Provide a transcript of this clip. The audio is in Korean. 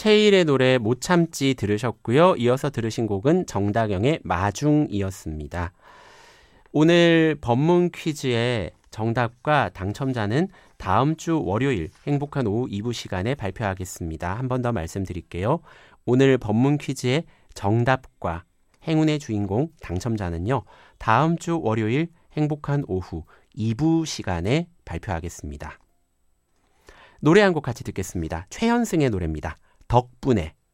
최일의 노래 못 참지 들으셨고요. 이어서 들으신 곡은 정다경의 마중이었습니다. 오늘 법문 퀴즈의 정답과 당첨자는 다음 주 월요일 행복한 오후 2부 시간에 발표하겠습니다. 한 번 더 말씀드릴게요. 오늘 법문 퀴즈의 정답과 행운의 주인공 당첨자는요. 다음 주 월요일 행복한 오후 2부 시간에 발표하겠습니다. 노래 한 곡 같이 듣겠습니다. 최현승의 노래입니다. 덕분에.